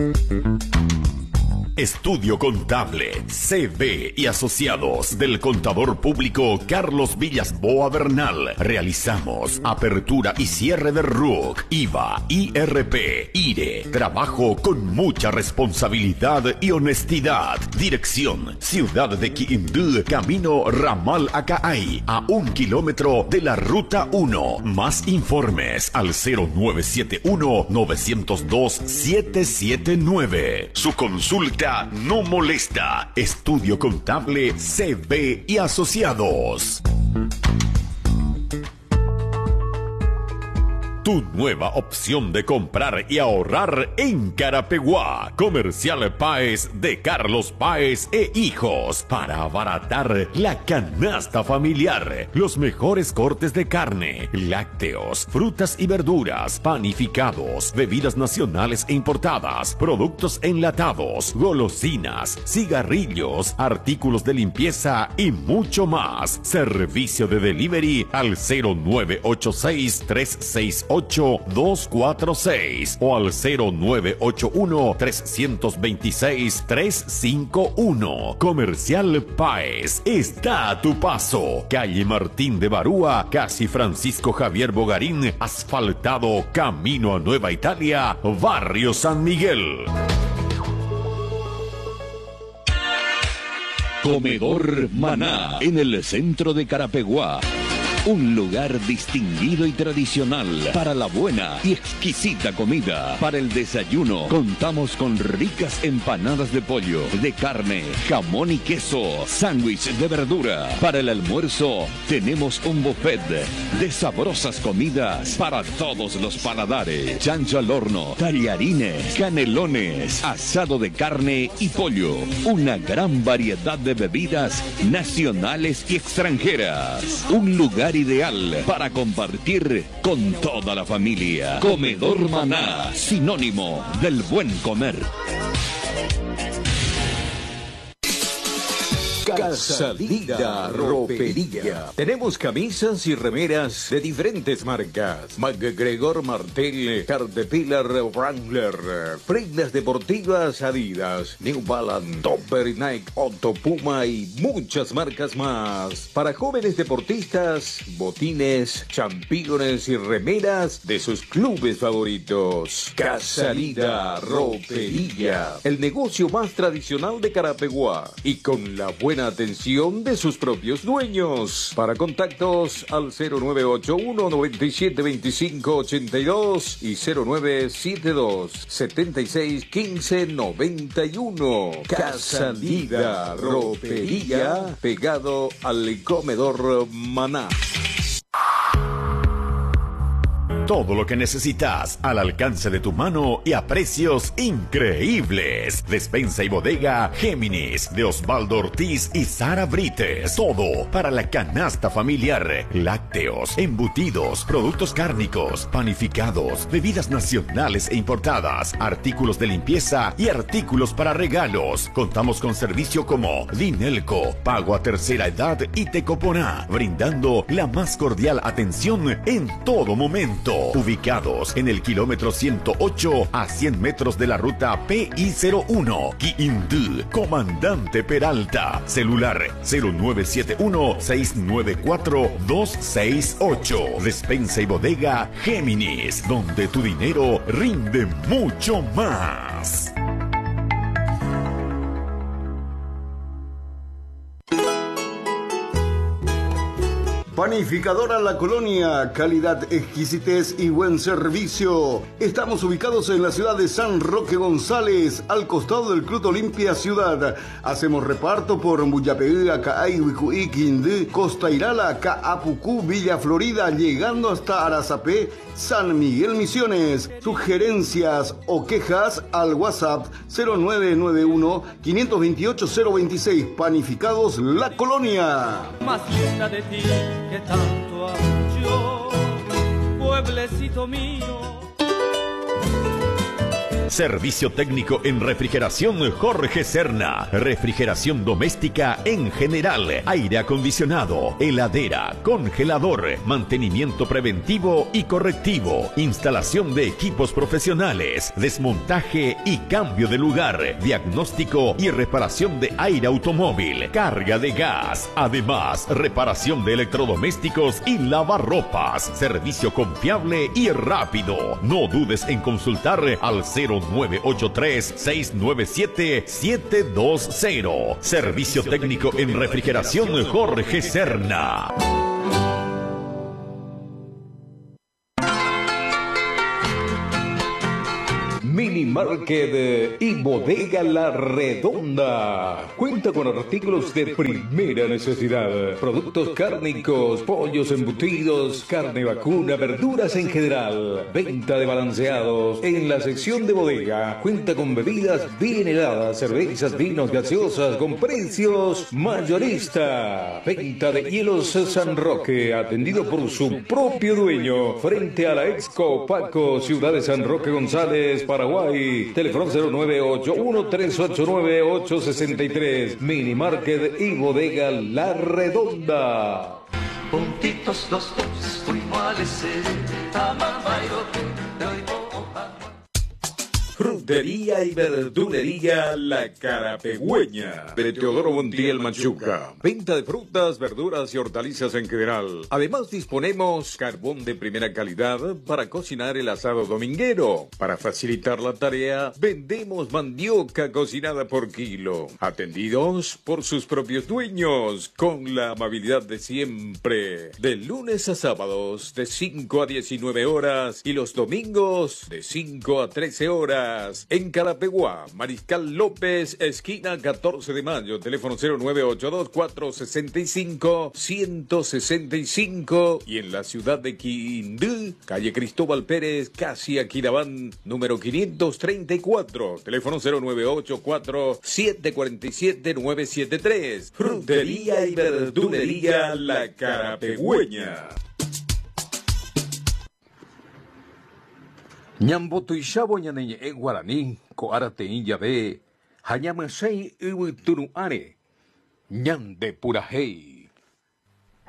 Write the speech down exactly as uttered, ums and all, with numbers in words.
Estudio Contable, C B y Asociados del Contador Público Carlos Villasboa Bernal. Realizamos apertura y cierre de R U C, I V A, I R P, I R E. Trabajo con mucha responsabilidad y honestidad. Dirección: Ciudad de Quindú, Camino Ramal Acaay, a un kilómetro de la Ruta uno. Más informes al cero nueve siete uno, nueve cero dos, siete siete nueve. Su consulta no molesta. Estudio Contable, C B y Asociados. Tu nueva opción de comprar y ahorrar en Carapeguá. Comercial Páez de Carlos Páez e Hijos. Para abaratar la canasta familiar. Los mejores cortes de carne, lácteos, frutas y verduras, panificados, bebidas nacionales e importadas, productos enlatados, golosinas, cigarrillos, artículos de limpieza y mucho más. Servicio de delivery al cero nueve ocho seis, tres seis ocho, dos cuatro seis o al cero nueve ocho uno, tres dos seis, tres cinco uno. Comercial Páez está a tu paso. Calle Martín de Barúa, casi Francisco Javier Bogarín, asfaltado, camino a Nueva Italia, Barrio San Miguel. Comedor Maná, en el centro de Carapeguá. Un lugar distinguido y tradicional para la buena y exquisita comida. Para el desayuno contamos con ricas empanadas de pollo, de carne, jamón y queso, sándwich de verdura. Para el almuerzo tenemos un buffet de sabrosas comidas para todos los paladares. Chancho al horno, tallarines, canelones, asado de carne y pollo. Una gran variedad de bebidas nacionales y extranjeras. Un lugar ideal para compartir con toda la familia. Comedor Maná, sinónimo del buen comer. Casalida Ropería. Tenemos camisas y remeras de diferentes marcas: MacGregor, Martel, Caterpillar, Wrangler, prendas deportivas Adidas, New Balance, Topper, Nike, Otto, Puma y muchas marcas más. Para jóvenes deportistas, botines, championes y remeras de sus clubes favoritos. Casalida Ropería, el negocio más tradicional de Carapeguá y con la buena atención de sus propios dueños. Para contactos al cero nueve ocho uno, nueve siete dos cinco, ocho dos y cero nueve siete dos, siete seis uno cinco, nueve uno. Casalida Ropería, pegado al Comedor Maná. Todo lo que necesitas al alcance de tu mano y a precios increíbles. Despensa y bodega Géminis de Osvaldo Ortiz y Sara Brites. Todo para la canasta familiar. Lácteos, embutidos, productos cárnicos, panificados, bebidas nacionales e importadas, artículos de limpieza y artículos para regalos. Contamos con servicio como Dinelco, Pago a Tercera Edad y Tecoponá, brindando la más cordial atención en todo momento. Ubicados en el kilómetro ciento ocho a cien metros de la ruta P I cero uno, Quindú, Comandante Peralta. Celular cero nueve siete uno, seis nueve cuatro, dos seis ocho. Despensa y bodega Géminis, donde tu dinero rinde mucho más. Panificadora La Colonia, calidad, exquisitez y buen servicio. Estamos ubicados en la ciudad de San Roque González, al costado del Club Olimpia Ciudad. Hacemos reparto por Muyapeí, Acaay, Huicuí, Quindú, Costa Irala, Caapucú, Villa Florida, llegando hasta Arazapé, San Miguel Misiones. Sugerencias o quejas al WhatsApp cero nueve nueve uno, cinco dos ocho, cero dos seis. Panificados La Colonia. Más linda de ti que tanto amo yo, pueblecito mío. Servicio técnico en refrigeración Jorge Serna. Refrigeración doméstica en general. Aire acondicionado, heladera, congelador, mantenimiento preventivo y correctivo. Instalación de equipos profesionales. Desmontaje y cambio de lugar. Diagnóstico y reparación de aire automóvil. Carga de gas. Además, reparación de electrodomésticos y lavarropas. Servicio confiable y rápido. No dudes en consultar al cero nueve ocho tres, seis nueve siete, siete dos cero. Servicio técnico en refrigeración Jorge Serna. Mini Market y Bodega La Redonda. Cuenta con artículos de primera necesidad. Productos cárnicos, pollos embutidos, carne vacuna, verduras en general. Venta de balanceados. En la sección de bodega cuenta con bebidas bien heladas, cervezas, vinos, gaseosas con precios mayorista. Venta de hielos San Roque, atendido por su propio dueño. Frente a la Exco Paco, Ciudad de San Roque González, Paraguay. Teléfono cero nueve ocho uno, tres ocho nueve, ocho seis tres. Mini Market y Bodega La Redonda. Puntitos los dos, fuimos a lecer, a Mambairo, Frutería y verdulería La Carapegüeña de Teodoro Montiel Machuca. Venta de frutas, verduras y hortalizas en general. Además disponemos carbón de primera calidad para cocinar el asado dominguero. Para facilitar la tarea, vendemos mandioca cocinada por kilo. Atendidos por sus propios dueños, con la amabilidad de siempre. De lunes a sábados, de cinco a diecinueve horas y los domingos, de cinco a trece horas. En Carapeguá, Mariscal López, esquina catorce de mayo, teléfono cero nueve ocho dos, cuatro seis cinco, uno seis cinco. Y en la ciudad de Quindú, calle Cristóbal Pérez, casi Aquirabán, número quinientos treinta y cuatro, teléfono cero nueve ocho cuatro, siete cuatro siete, nueve siete tres. Frutería y verdulería La Carapegüeña. Ñamboto y Shabo ñaneñe en guaraní, coarate in yabe, hayamasei iwituruare, ñande purajei.